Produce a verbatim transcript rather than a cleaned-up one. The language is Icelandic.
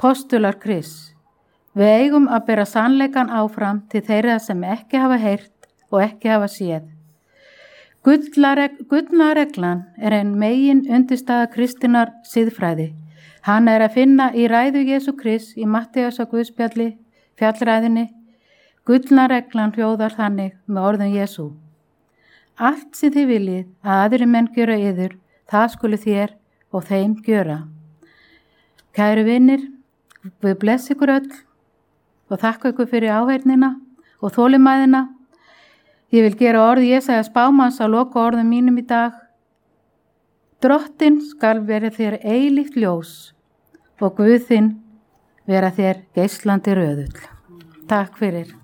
postular Krists. Við eigum að bera sannleikan áfram til þeirra sem ekki hafa heyrt og ekki hafa séð. Gullna reglan er ein megin undirstaða kristinnar siðfræði. Hann er að finna í ræðu Jesú Krists í Mattheusar Guðspjalli, fjallræðinni. Gullna reglan hljóðar þannig með orðum Jesú. Allt sem þið viljið að aðri menn gjöra yður, það skulu þér og þeim gjöra. Kæru vinir, við bless ykkur öll og þakka ykkur fyrir áheyrnina og þolinmæðina. Ég vil gera orð Jesaja spámanns að loka orðum mínum í dag. Drottinn skal vera þér eilíft ljós og Guð þinn vera þér geislandi röðull. Takk fyrir.